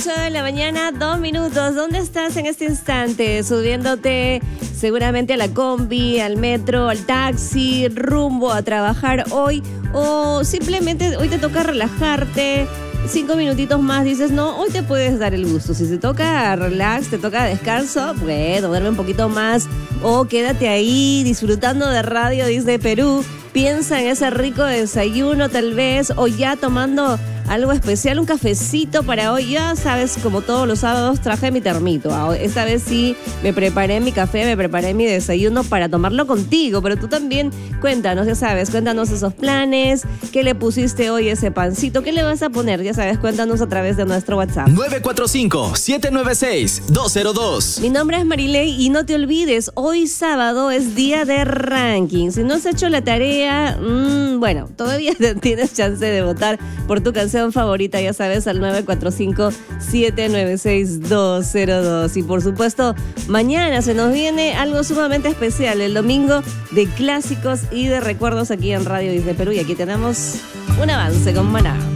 8 de la mañana, 2 minutos. ¿Dónde estás en este instante? Subiéndote seguramente a la combi, al metro, al taxi, rumbo a trabajar hoy. O simplemente hoy te toca relajarte. 5 minutitos más, dices, no, hoy te puedes dar el gusto. Si te toca relax, te toca descanso, bueno, duerme un poquito más. O quédate ahí disfrutando de Radio Disney Perú. Piensa en ese rico desayuno tal vez, o ya tomando algo especial, un cafecito para hoy. Ya sabes, como todos los sábados traje mi termito. Esta vez sí me preparé mi café, me preparé mi desayuno para tomarlo contigo. Pero tú también cuéntanos, ya sabes, cuéntanos esos planes. ¿Qué le pusiste hoy a ese pancito? ¿Qué le vas a poner? Ya sabes, cuéntanos a través de nuestro WhatsApp. 945-796-202. Mi nombre es Marilei y no te olvides, hoy sábado es día de ranking. Si no has hecho la tarea, bueno, todavía tienes chance de votar por tu canción favorita, ya sabes, al 945-796-202. Y por supuesto, mañana se nos viene algo sumamente especial, el domingo de clásicos y de recuerdos aquí en Radio Disney Perú. Y aquí tenemos un avance con Maná.